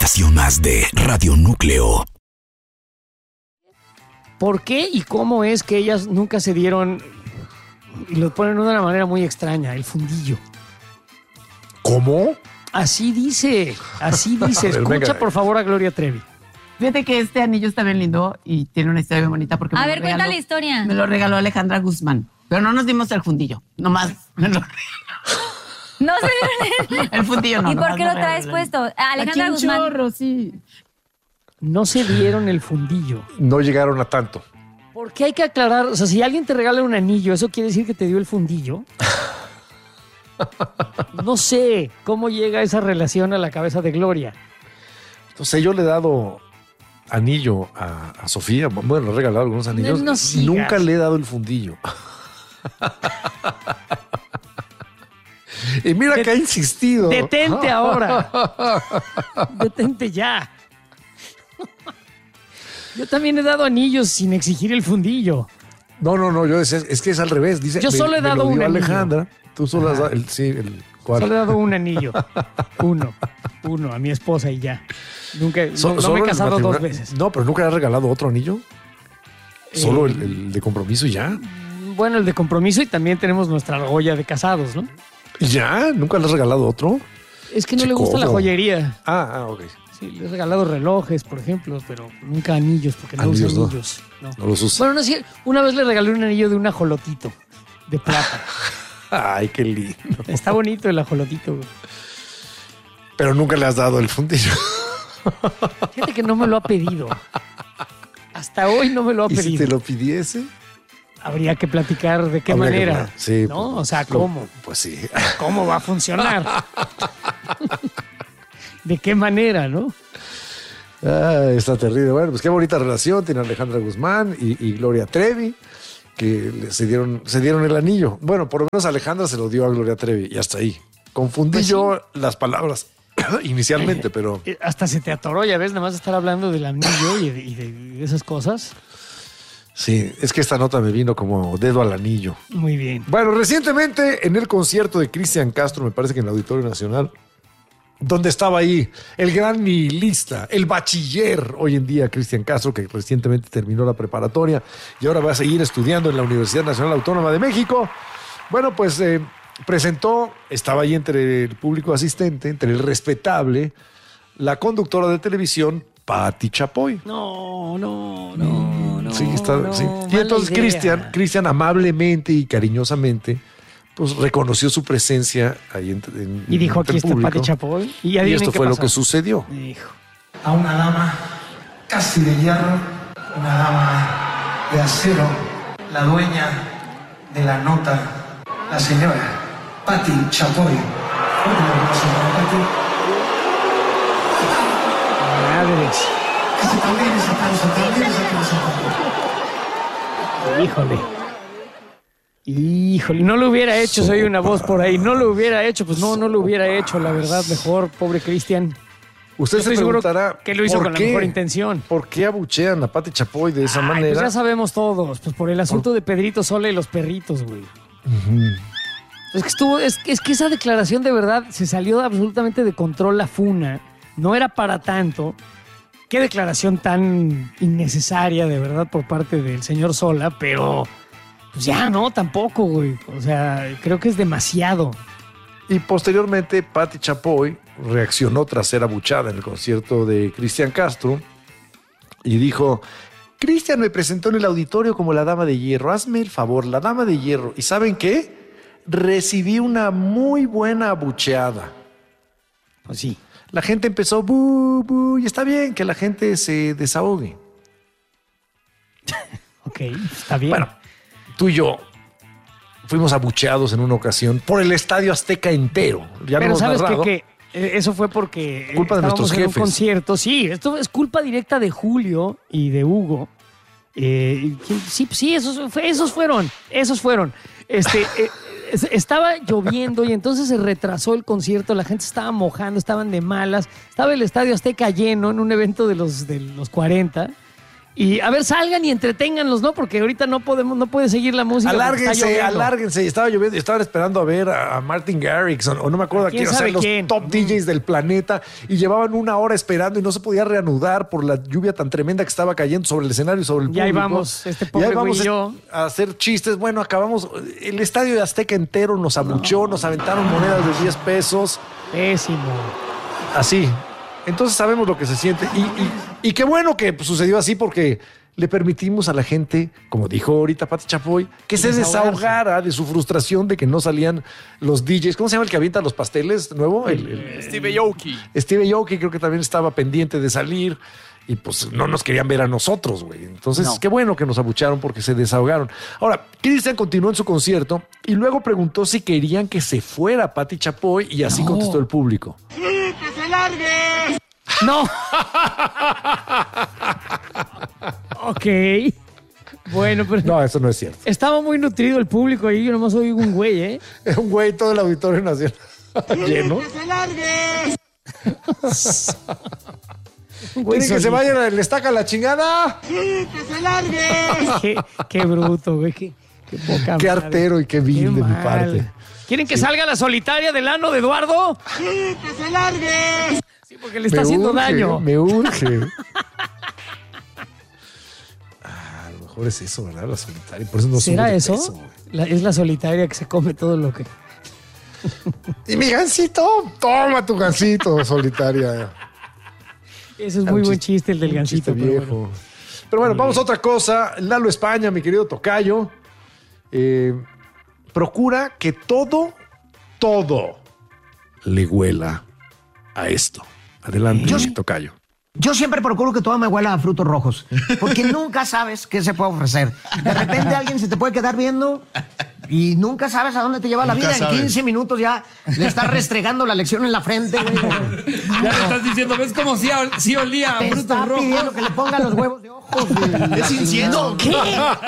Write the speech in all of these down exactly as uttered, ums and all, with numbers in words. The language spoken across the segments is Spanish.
estación más de Radio Núcleo. ¿Por qué y cómo es que ellas nunca se dieron, y lo ponen de una manera muy extraña, el fundillo? ¿Cómo? Así dice, así dice. Ver, Escucha venga. por favor a Gloria Trevi. Fíjate que este anillo está bien lindo y tiene una historia bien bonita porque A me ver, lo cuenta regaló- la historia. Me lo regaló Alejandra Guzmán, pero no nos dimos el fundillo, nomás me lo No se dieron el... el fundillo no. ¿Y por nomás qué me lo traes regaló. puesto? Aquí Alejandra un Guzmán. chorro, sí. No se dieron el fundillo. No llegaron a tanto. ¿Por qué hay que aclarar? O sea, si alguien te regala un anillo, ¿eso quiere decir que te dio el fundillo? No sé cómo llega esa relación a la cabeza de Gloria. Entonces yo le he dado anillo a, a Sofía. Bueno, le he regalado algunos anillos. No sigas. Nunca le he dado el fundillo. Y mira que ha insistido. Detente ahora. Detente ya. Yo también he dado anillos sin exigir el fundillo. No, no, no, yo decía, es que es al revés. Dice, Yo me- solo he me dado lo dio un anillo. Alejandra. Tú solo has dado el, sí, el ¿cuál? Solo he dado un anillo. Uno. Uno a mi esposa y ya. Nunca, no, So- no solo me he el casado dos matrimonio- veces. No, pero nunca le has regalado otro anillo. Solo Eh, el, el de compromiso y ya. Bueno, el de compromiso y también tenemos nuestra argolla de casados, ¿no? ¿Y ya? ¿Nunca le has regalado otro? Es que no Che, le gusta la ¿cómo? joyería. Ah, ah, ok. Sí, le he regalado relojes, por ejemplo, pero nunca anillos, porque no Anillos, usa no. anillos. No. No los usa. Bueno, no es cierto. Una vez le regalé un anillo de un ajolotito de plata. Ay, qué lindo. Está bonito el ajolotito, güey. Pero nunca le has dado el fundillo. Fíjate que no me lo ha pedido. Hasta hoy no me lo ha ¿Y si pedido. te lo pidiese? Habría que platicar de qué Habría que manera. hablar. Sí, ¿No? pues, O sea, lo- ¿cómo? Pues sí. ¿Cómo va a funcionar? ¿De qué manera, no? Ah, está terrible. Bueno, pues qué bonita relación tiene Alejandra Guzmán y, y Gloria Trevi, que le- se dieron, se dieron el anillo. Bueno, por lo menos Alejandra se lo dio a Gloria Trevi y hasta ahí. Confundí Pues sí. yo las palabras inicialmente, pero Eh, Hasta se te atoró, ya ves, nada más estar hablando del anillo y de, y de- y de esas cosas. sí, es que esta nota me vino como dedo al anillo. Muy bien. Bueno, recientemente en el concierto de Cristian Castro, me parece que en el Auditorio Nacional, donde estaba ahí el gran nihilista, el bachiller hoy en día, Cristian Castro, que recientemente terminó la preparatoria y ahora va a seguir estudiando en la Universidad Nacional Autónoma de México. Bueno, pues eh, presentó, estaba ahí entre el público asistente, entre el respetable, la conductora de televisión, Patti Chapoy. No, no, no, no. Sí, está, no, sí. Y mala entonces idea. Cristian, Cristian amablemente y cariñosamente, pues reconoció su presencia ahí en, en- Y dijo, entre aquí el está público. Pati Chapoy. Y, Y adivinen esto qué fue lo pasó. que sucedió. Hijo. A una dama casi de hierro, una dama de acero, la dueña de la nota, la señora Patti Chapoy. Fuerte el aplauso para Patti. Madres. Ese también es aplauso, también es aplauso. Híjole. Híjole, no lo hubiera hecho, soy una voz por ahí. No lo hubiera hecho, pues no, no lo hubiera hecho, la verdad, mejor, pobre Cristian. Usted Yo se estoy seguro preguntará que lo hizo ¿por con la qué? mejor intención. ¿Por qué abuchean a Patti Chapoy de esa Ay, manera? pues ya sabemos todos, pues por el asunto de Pedrito Sola y los perritos, güey. Es que estuvo, es, es que esa declaración de verdad se salió absolutamente de control la funa. No era para tanto. Qué declaración tan innecesaria, de verdad, por parte del señor Sola, pero pues ya no, tampoco, güey. O sea, creo que es demasiado. Y posteriormente Patti Chapoy reaccionó tras ser abuchada en el concierto de Cristian Castro y dijo: Cristian me presentó en el auditorio como la dama de hierro, hazme el favor, la dama de hierro. ¿Y saben qué? Recibí una muy buena abucheada. Pues sí. La gente empezó bu, bu, y está bien que la gente se desahogue. Ok, está bien. Bueno, tú y yo fuimos abucheados en una ocasión por el Estadio Azteca entero. Ya pero no hemos ¿sabes qué? narrado. Que eh, eso fue porque eh, Culpa de estábamos nuestros en un jefes. concierto. Sí, esto es culpa directa de Julio y de Hugo. Eh, ¿quién? sí, sí, esos, fue- esos fueron, esos fueron. Este, eh, es- estaba lloviendo y entonces se retrasó el concierto, la gente estaba mojando, estaban de malas, estaba el Estadio Azteca lleno en un evento de los, de los cuarenta Y a ver, salgan y entreténganlos, ¿no? Porque ahorita no podemos, no puede seguir la música. Alárguense, alárguense. Estaba lloviendo, estaban esperando a ver a, a Martin Garrix, o, o no me acuerdo a quién, o sea, los quién? top D Js del planeta, y llevaban una hora esperando y no se podía reanudar por la lluvia tan tremenda que estaba cayendo sobre el escenario y sobre el Ya público. íbamos, este pobre ya íbamos güey y yo. a hacer chistes. Bueno, acabamos, el estadio de Azteca entero nos abucheó, no. nos aventaron monedas de diez pesos. Pésimo. Así. Entonces sabemos lo que se siente. Y, y, y qué bueno que sucedió así, porque le permitimos a la gente, como dijo ahorita Pati Chapoy, que se desahogara de su frustración de que no salían los D Js. ¿Cómo se llama el que avienta los pasteles nuevo? El, el, Steve Aoki. Steve Aoki creo que también estaba pendiente de salir y pues no nos querían ver a nosotros, güey. Entonces, no. Qué bueno que nos abucharon porque se desahogaron. Ahora, Cristian continuó en su concierto y luego preguntó si querían que se fuera Pati Chapoy y así no. contestó el público. ¡Sí, que se largue! No. Ok. Bueno, pero... No, eso no es cierto. Estaba muy nutrido el público ahí. Yo nomás oí un güey, ¿eh? Es un güey, todo el Auditorio Nacional lleno. ¡Que se largue! ¿Quieren que se vaya, le estaca la chingada? ¡Sí, que se largue! Qué, qué bruto, güey. Qué, qué poca Qué madre. artero y qué vil Qué de mal. mi parte. ¿Quieren que sí. salga la solitaria del ano de Eduardo? ¡Sí, que se largue! Sí, porque le está me haciendo urge, daño. Me urge. Ah, a lo mejor es eso, ¿verdad? La solitaria. Por eso no ¿Será de eso? Peso, la, es la solitaria que se come todo lo que... Y mi gansito, toma tu gansito, solitaria. Ese es muy buen chiste, el del gansito. Chiste viejo. Pero bueno, pero bueno vamos a otra cosa. Lalo España, mi querido tocayo, eh, procura que todo, todo le huela a esto. Adelante, Yo- mi tocayo. Yo siempre procuro que todo me huela a frutos rojos, porque nunca sabes qué se puede ofrecer. De repente alguien se te puede quedar viendo y nunca sabes a dónde te lleva la Nunca vida. sabes. En quince minutos ya le estás restregando la lección en la frente, güey. Ya le estás diciendo, ¿ves cómo sí, ol- sí olía a Te frutos está rojos? pidiendo que le ponga los huevos de ojos. güey. Es incienso. ¿Qué?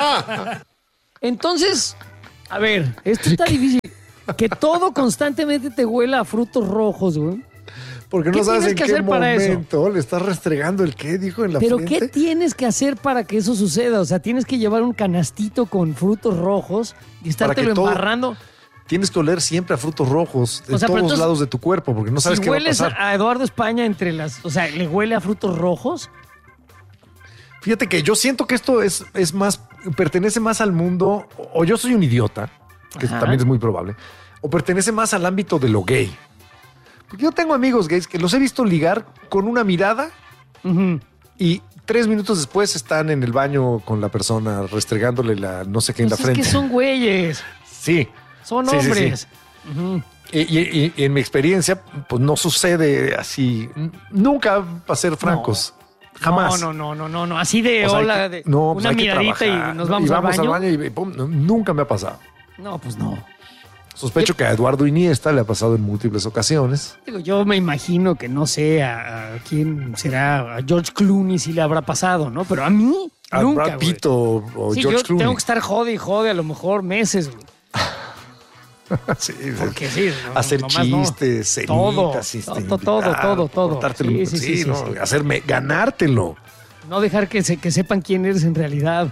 Entonces, a ver, esto está difícil. Que todo constantemente te huela a frutos rojos, güey. Porque no ¿Qué sabes tienes en que qué hacer para eso? momento le estás restregando el qué, dijo en la Pero frente. ¿qué tienes que hacer para que eso suceda? O sea, tienes que llevar un canastito con frutos rojos y estártelo que todo- embarrando. Tienes que oler siempre a frutos rojos de O sea, pero todos entonces, lados de tu cuerpo, porque no sabes si qué va a hueles pasar. a Eduardo España entre las... O sea, ¿le huele a frutos rojos? Fíjate que yo siento que esto es, es más, pertenece más al mundo, o yo soy un idiota, que Ajá. también es muy probable, o pertenece más al ámbito de lo gay. Porque yo tengo amigos gays que los he visto ligar con una mirada Ujú. y tres minutos después están en el baño con la persona restregándole la no sé qué en Pues la es frente. que son güeyes, Sí. son Sí, sí, sí. hombres. Ujú. Y, y- y en mi experiencia, pues no sucede así. Nunca, para ser francos. Jamás. No, no, no, no, no, así de O sea, hay hola, que- de no, pues una hay que miradita trabajar, y nos ¿no? vamos, y vamos al baño. y pum, no, nunca me ha pasado. No, pues no. Sospecho que a Eduardo Iniesta le ha pasado en múltiples ocasiones. Digo, yo me imagino que no sé a, a quién será, a George Clooney si le habrá pasado, ¿no? Pero a mí, A nunca, Brad güey. Pitt o, o Sí, George yo Clooney. tengo que estar jode y jode a lo mejor meses, güey. Sí, Porque sí, no, hacer nomás no. chistes, cenitas, Todo, este, todo, todo, invitar, todo, todo. cortártelo, Sí, sí, sí, sí, ¿no? sí, sí. Hacerme, ganártelo. No dejar que, se, que sepan quién eres en realidad.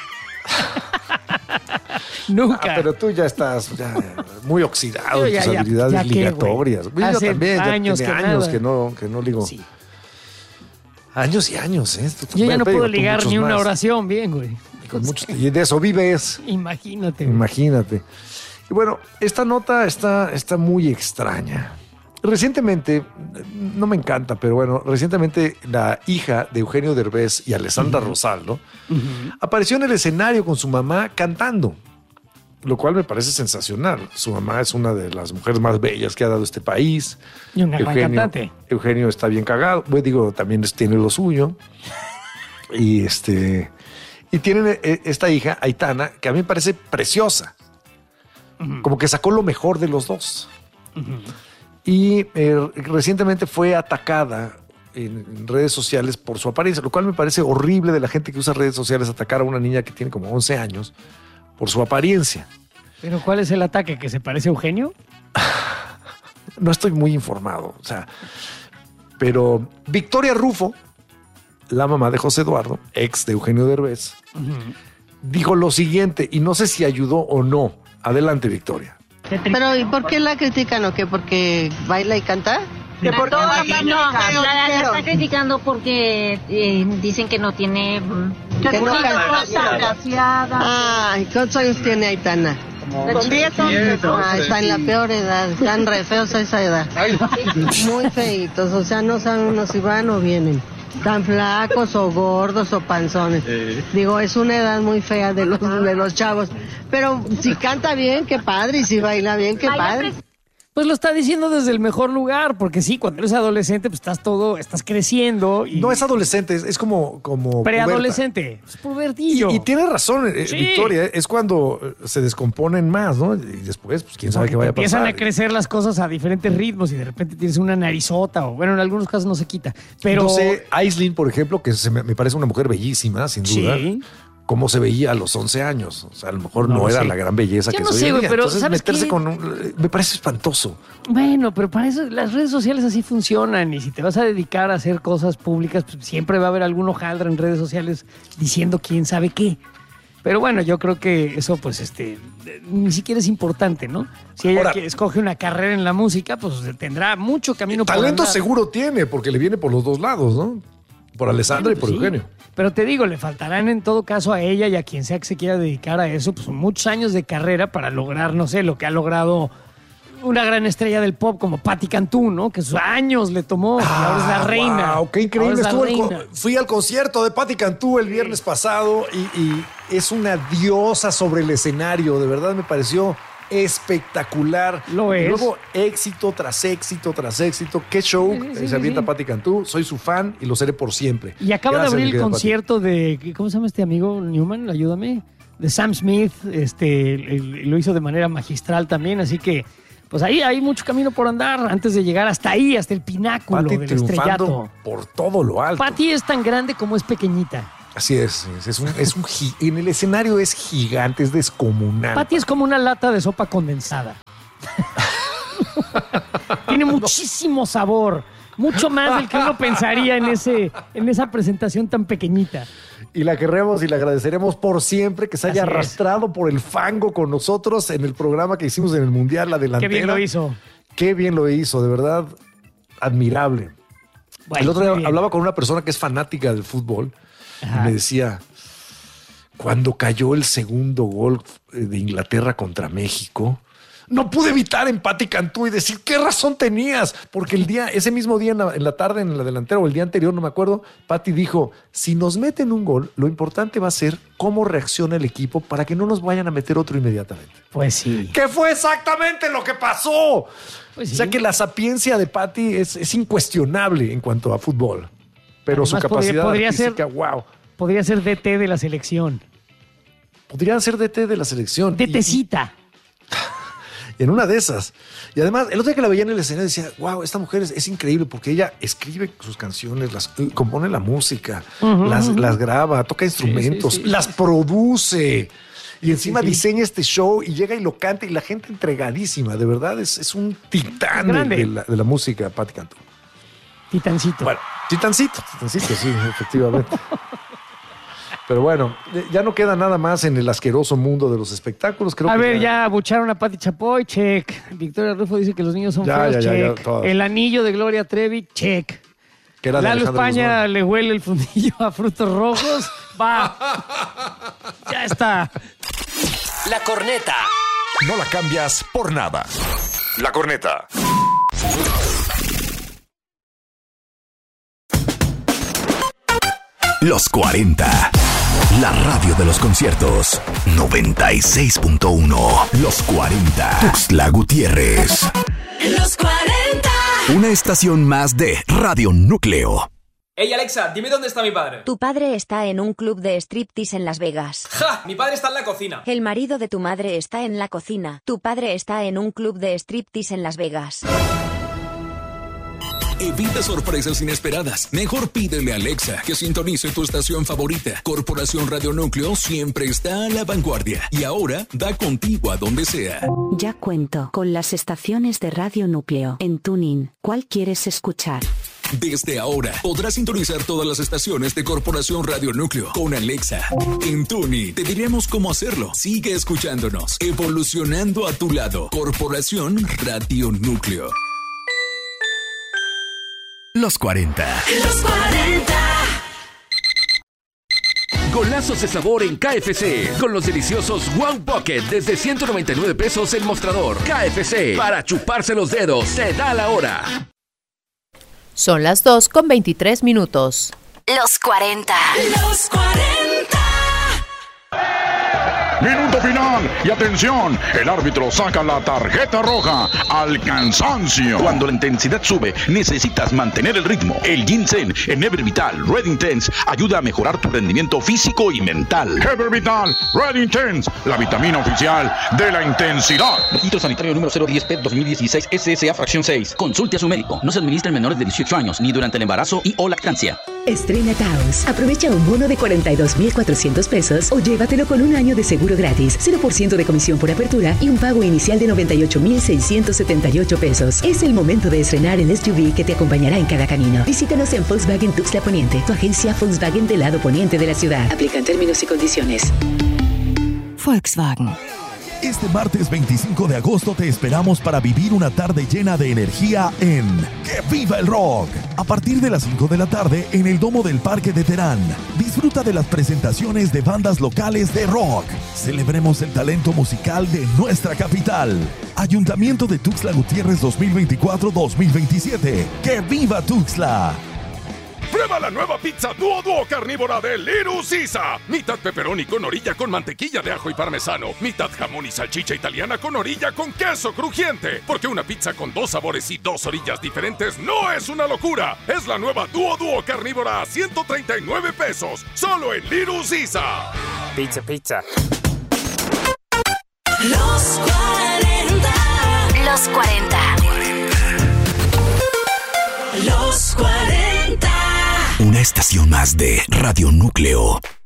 Nunca. Ah, pero tú ya estás ya muy oxidado Yo en ya- tus ya- habilidades ya qué, ligatorias. güey. Yo Hace también, ya años tiene que años nada. que no, que no ligo. Sí. Años y años, ¿eh? Tú- Yo ya bueno, no te digo, puedo tú ligar muchos ni una más. oración bien, güey. Con muchos- y de eso vives. Imagínate. güey. Imagínate. Y bueno, esta nota está, está muy extraña. Recientemente, no me encanta, pero bueno, recientemente la hija de Eugenio Derbez y Alessandra Rosaldo apareció en el escenario con su mamá cantando, lo cual me parece sensacional. Su mamá es una de las mujeres más bellas que ha dado este país. Y una gran cantante. Eugenio está bien cagado. Pues digo, también es- tiene lo suyo. Y este y tienen eh, esta hija, Aitana, que a mí me parece preciosa. Como que sacó lo mejor de los dos. Y eh, recientemente fue atacada en, en redes sociales por su apariencia, lo cual me parece horrible de la gente que usa redes sociales, atacar a una niña que tiene como once años por su apariencia. Pero ¿cuál es el ataque? ¿Que se parece a Eugenio? No estoy muy informado, o sea, pero Victoria Rufo, la mamá de José Eduardo, ex de Eugenio Derbez, uh-huh. dijo lo siguiente, y no sé si ayudó o no. Adelante, Victoria. Pero ¿y por qué la critican o qué? ¿Porque baila y canta? Que por no, la, no, la, la está criticando porque eh, dicen que no tiene... Que, que no canta. Ay, ¿cuántos años tiene Aitana? Con diez años. Ah, está en la peor edad, están re feos a esa edad. Muy feitos, o sea, no saben uno si van o vienen. Tan flacos o gordos o panzones. Eh. Digo, es una edad muy fea de los, de los chavos. Pero si canta bien, qué padre, y si baila bien, qué padre. Pues lo está diciendo desde el mejor lugar, porque sí, cuando eres adolescente, pues estás todo, estás creciendo. Y... No es adolescente, es, es como, como preadolescente, es pubertillo. Y, y tiene razón, sí. Victoria, es cuando se descomponen más, ¿no? Y después, pues quién sabe porque qué vaya a pasar. Empiezan a crecer las cosas a diferentes ritmos y de repente tienes una narizota, o bueno, en algunos casos no se quita. Pero no sé, Aislinn, por ejemplo, que se me, me parece una mujer bellísima, sin duda. Sí. Cómo se veía a los once años. O sea, a lo mejor no, no era sé. la gran belleza Yo que no soy sé, hoy en día. pero Entonces, ¿sabes meterse qué? con un... Me parece espantoso. Bueno, pero para eso las redes sociales así funcionan. Y si te vas a dedicar a hacer cosas públicas, pues siempre va a haber algún hojaldra en redes sociales diciendo quién sabe qué. Pero bueno, yo creo que eso, pues, este, ni siquiera es importante, ¿no? Si ella Ahora, que escoge una carrera en la música, pues tendrá mucho camino por andar. Talento seguro tiene, porque le viene por los dos lados, ¿no? Por Alessandra bueno, pues y por sí. Eugenio. Pero te digo, le faltarán en todo caso a ella y a quien sea que se quiera dedicar a eso, pues muchos años de carrera para lograr, no sé, lo que ha logrado una gran estrella del pop como Patti Cantú, ¿no? Que sus años le tomó, ah, y ahora es la reina. Wow, qué increíble. Estuvo el, fui al concierto de Patti Cantú el viernes sí. pasado y, y es una diosa sobre el escenario. De verdad me pareció espectacular. Lo es. Y luego éxito tras éxito tras éxito. Qué show sí, sí, se avienta sí. Patti Cantú. Soy su fan y lo seré por siempre. Y acaba Gracias, de abrir el concierto Patti. de... ¿Cómo se llama este amigo Newman? Ayúdame. De Sam Smith. Este, lo hizo de manera magistral también. Así que pues ahí hay mucho camino por andar antes de llegar hasta ahí, hasta el pináculo Patti del estrellato. Por todo lo alto. Patti es tan grande como es pequeñita. Así es, es un, es un en el escenario es gigante, es descomunal. Patti es como una lata de sopa condensada. Tiene muchísimo sabor, mucho más del que uno pensaría en ese, en esa presentación tan pequeñita. Y la queremos y le agradeceremos por siempre que se haya Así arrastrado es. por el fango con nosotros en el programa que hicimos en el Mundial, la delantera. Qué bien lo hizo. Qué bien lo hizo, de verdad, admirable. Bueno, el otro día hablaba con una persona que es fanática del fútbol. Ajá. Y me decía, cuando cayó el segundo gol de Inglaterra contra México, no pude evitar en Patti Cantú y decir, ¿qué razón tenías? Porque el día, ese mismo día en la, en la tarde, en la delantera, o el día anterior, no me acuerdo, Patti dijo, si nos meten un gol, lo importante va a ser cómo reacciona el equipo para que no nos vayan a meter otro inmediatamente. Pues sí. ¿Qué fue exactamente lo que pasó? Pues sí. O sea que la sapiencia de Patti es, es incuestionable en cuanto a fútbol. Pero Además, su capacidad podría, podría física, ser, wow. Podría ser D T de la selección. Podría ser D T de la selección. DTcita. Y, y en una de esas. Y además, el otro día que la veía en el escenario decía, wow, esta mujer es, es increíble porque ella escribe sus canciones, las compone la música, uh-huh, las, uh-huh. las graba, toca instrumentos, sí, sí, sí. las produce. Y encima sí, sí. diseña este show y llega y lo canta y la gente entregadísima. De verdad, es, es un titán de, de, la, de la música, Patti Cantú. Titancito. Bueno, titancito, titancito, sí, efectivamente. Pero bueno, ya no queda nada más en el asqueroso mundo de los espectáculos. Creo a que ver, ya... ya abucharon a Patti Chapoy, check. Victoria Rufo dice que los niños son ya, feos, ya, ya, check. ya, todas. El anillo de Gloria Trevi, check. Que era Lalo España Guzmán. Le huele el fundillo a frutos rojos. Va. Ya está. La corneta. No la cambias por nada. La corneta. Los cuarenta. La radio de los conciertos. noventa y seis punto uno. Los cuarenta. Tuxtla Gutiérrez. Los cuarenta. Una estación más de Radio Núcleo. Hey Alexa, dime dónde está mi padre. Tu padre está en un club de striptease en Las Vegas. ¡Ja! Mi padre está en la cocina. El marido de tu madre está en la cocina. Tu padre está en un club de striptease en Las Vegas. Evita sorpresas inesperadas. Mejor pídele a Alexa que sintonice tu estación favorita. Corporación Radio Núcleo siempre está a la vanguardia y ahora da contigo a donde sea. Ya cuento con las estaciones de Radio Núcleo en TuneIn. ¿Cuál quieres escuchar? Desde ahora podrás sintonizar todas las estaciones de Corporación Radio Núcleo con Alexa. En TuneIn te diremos cómo hacerlo. Sigue escuchándonos, evolucionando a tu lado. Corporación Radio Núcleo. Los cuarenta. Los cuarenta. Golazos de sabor en K F C. Con los deliciosos Wow Pocket desde ciento noventa y nueve pesos el mostrador. K F C. Para chuparse los dedos. Se da la hora. Son las dos con veintitrés minutos. Los cuarenta. Los cuarenta. Minuto final y atención, el árbitro saca la tarjeta roja al cansancio. Cuando la intensidad sube, necesitas mantener el ritmo. El ginseng en Ever Vital Red Intense ayuda a mejorar tu rendimiento físico y mental. Ever Vital Red Intense, la vitamina oficial de la intensidad. Registro sanitario número cero diez P dos mil dieciséis S S A fracción seis. Consulte a su médico. No se administra en menores de dieciocho años ni durante el embarazo y o lactancia. Estrena Taos. Aprovecha un bono de cuarenta y dos mil cuatrocientos pesos o llévatelo con un año de seguro gratis, cero por ciento de comisión por apertura y un pago inicial de noventa y ocho mil seiscientos setenta y ocho pesos. Es el momento de estrenar el S U V que te acompañará en cada camino. Visítanos en Volkswagen Tuxtla Poniente, tu agencia Volkswagen del lado poniente de la ciudad. Aplican términos y condiciones. Volkswagen. Este martes veinticinco de agosto te esperamos para vivir una tarde llena de energía en ¡Que Viva el Rock! A partir de las cinco de la tarde en el Domo del Parque de Terán. Disfruta de las presentaciones de bandas locales de rock. Celebremos el talento musical de nuestra capital. Ayuntamiento de Tuxtla Gutiérrez dos mil veinticuatro dos mil veintisiete. ¡Que viva Tuxtla! Prueba la nueva pizza Duo Duo carnívora de Little Caesar. Mitad pepperoni con orilla con mantequilla de ajo y parmesano. Mitad jamón y salchicha italiana con orilla con queso crujiente. Porque una pizza con dos sabores y dos orillas diferentes no es una locura. Es la nueva Duo Duo carnívora a ciento treinta y nueve pesos. Solo en Little Caesar. Pizza, pizza. Los cuarenta. Los cuarenta. Los cuarenta. Una estación más de Radio Núcleo.